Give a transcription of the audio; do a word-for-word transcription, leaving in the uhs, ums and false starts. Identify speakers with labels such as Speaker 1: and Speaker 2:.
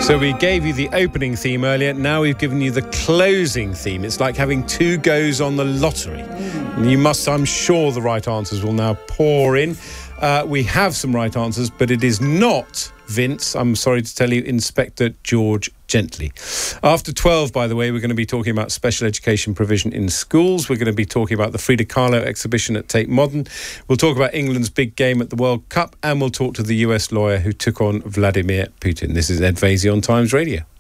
Speaker 1: So we gave you the opening theme earlier. Now we've given you the closing theme. It's like having two goes on the lottery. And you must, I'm sure the right answers will now pour in. Uh, we have some right answers, but it is not, Vince, I'm sorry to tell you, Inspector George Gently. After twelve, by the way, we're going to be talking about special education provision in schools. We're going to be talking about the Frida Kahlo exhibition at Tate Modern. We'll talk about England's big game at the World Cup, and we'll talk to the U S lawyer who took on Vladimir Putin. This is Ed Vaizey on Times Radio.